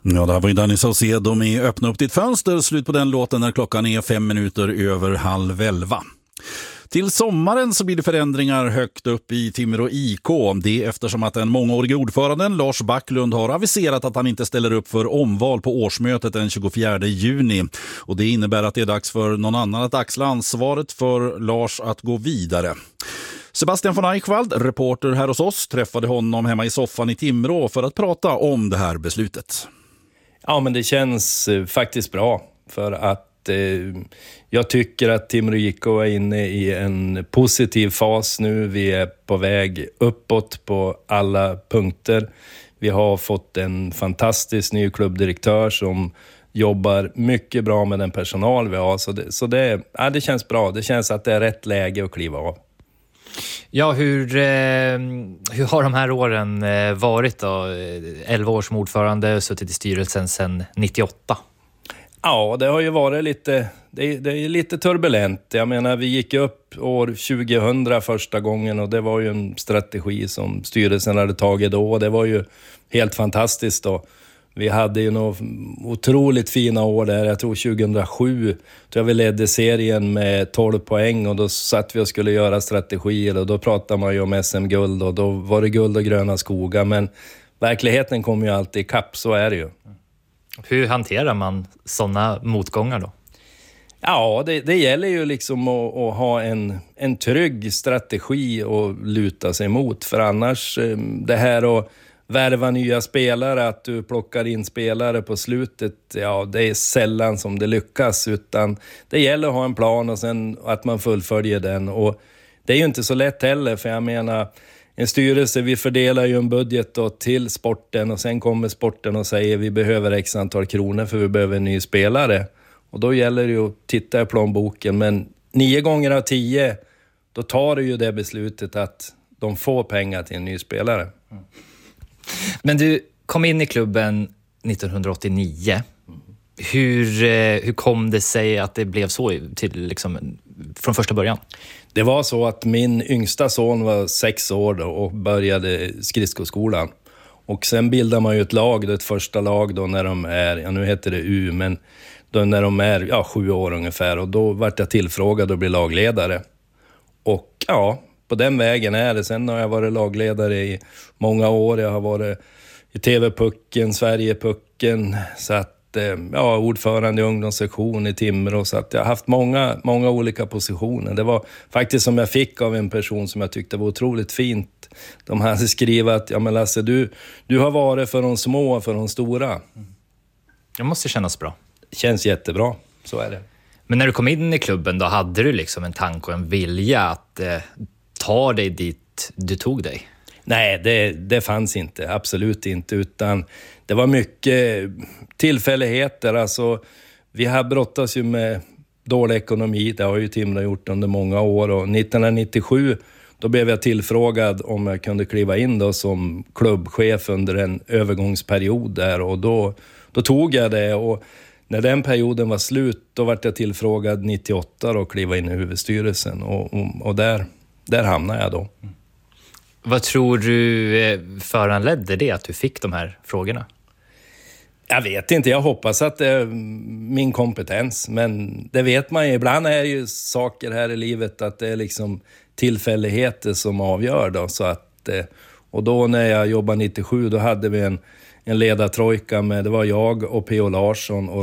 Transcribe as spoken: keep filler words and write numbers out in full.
Ja, det här var ju Danny Saucedo med Öppna upp ditt fönster. Slut på den låten när klockan är fem minuter över halv elva. Till sommaren så blir det förändringar högt upp i Timrå I K. Det är eftersom att den mångårige ordföranden Lars Backlund har aviserat att han inte ställer upp för omval på årsmötet den tjugofjärde juni. Och det innebär att det är dags för någon annan att axla ansvaret för Lars att gå vidare. Sebastian von Eichwald, reporter här hos oss, träffade honom hemma i soffan i Timrå för att prata om det här beslutet. Ja, men det känns eh, faktiskt bra för att eh, jag tycker att Timrå I K är inne i en positiv fas nu. Vi är på väg uppåt på alla punkter. Vi har fått en fantastisk ny klubbdirektör som jobbar mycket bra med den personal vi har. Så det, så det, ja, det känns bra. Det känns att det är rätt läge att kliva av. Ja, hur, eh, hur har de här åren eh, varit då? elva år som ordförande, suttit i styrelsen sedan nittioåtta. Ja, det har ju varit lite, det är, det är lite turbulent. Jag menar, vi gick upp år tjugohundra första gången och det var ju en strategi som styrelsen hade tagit då. Det var ju helt fantastiskt då. Vi hade ju några otroligt fina år där. Jag tror tjugohundrasju tror jag vi ledde serien med tolv poäng och då satt vi och skulle göra strategier och då pratade man ju om S M-guld och då var det guld och gröna skogar. Men verkligheten kommer ju alltid i kapp, så är det ju. Hur hanterar man sådana motgångar då? Ja, det, det gäller ju liksom att, att ha en, en trygg strategi att luta sig mot. För annars, det här att värva nya spelare, att du plockar in spelare på slutet, ja, det är sällan som det lyckas, utan det gäller att ha en plan och sen att man fullföljer den. Och det är ju inte så lätt heller, för jag menar, en styrelse, vi fördelar ju en budget då till sporten och sen kommer sporten och säger vi behöver x antal kronor för vi behöver en ny spelare. Och då gäller det ju att titta i planboken, men nio gånger av tio, då tar det ju det beslutet att de får pengar till en ny spelare. Mm. Men du kom in i klubben nittonhundraåttionio. Hur, hur kom det sig att det blev så till, liksom, från första början? Det var så att min yngsta son var sex år då och började skridskoskolan. Och sen bildar man ju ett lag, då, ett första lag då när de är, ja nu heter det U, men då när de är ja, sju år ungefär. Och då vart jag tillfrågad att bli lagledare. Och ja, på den vägen är det. Sen har jag varit lagledare i många år. Jag har varit i T V-pucken, Sverige-pucken, så att ja, ordförande i ungdomssektion i Timrå, så att jag har haft många, många olika positioner. Det var faktiskt som jag fick av en person som jag tyckte var otroligt fint. De hade skrivit att, ja men Lasse, du, du har varit för de små och för de stora. Det måste kännas bra. Det känns jättebra, så är det. Men när du kom in i klubben då, hade du liksom en tanke och en vilja att eh, ta dig dit du tog dig? Nej, det, det fanns inte. Absolut inte. Utan det var mycket tillfälligheter. Alltså, vi har brottats ju med dålig ekonomi. Det har ju Timrå gjort under många år. Och nittonhundranittiosju då blev jag tillfrågad om jag kunde kliva in då som klubbchef under en övergångsperiod där. Och då, då tog jag det. Och när den perioden var slut, då var jag tillfrågad nittioåtta och kliva in i huvudstyrelsen. Och, och, och där, där hamnade jag då. Vad tror du föranledde det att du fick de här frågorna? Jag vet inte, jag hoppas att det är min kompetens. Men det vet man ju, ibland är det ju saker här i livet att det är liksom tillfälligheter som avgör då. Så att, och då när jag jobbade nittiosju, då hade vi en, en ledartrojka med, det var jag och P O Larsson och